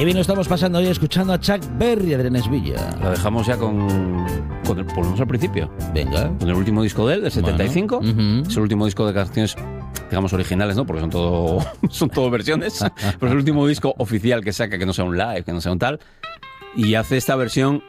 Qué bien lo estamos pasando hoy escuchando a Chuck Berry de Drenesvilla. Lo dejamos ya volvemos al principio. Venga. Con el último disco de él, del 75. Bueno, Es el último disco de canciones, digamos, originales, ¿no? Porque son todo versiones. Pero es el último disco oficial que saca, que no sea un live, que no sea un tal. Y hace esta versión